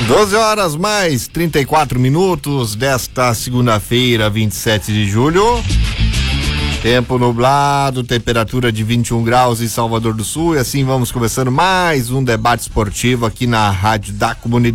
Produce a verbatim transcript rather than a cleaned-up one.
doze horas mais trinta e quatro minutos desta segunda-feira, vinte e sete de julho. Tempo nublado, temperatura de vinte e um graus em Salvador do Sul. E assim vamos começando mais um debate esportivo aqui na Rádio da Comunidade.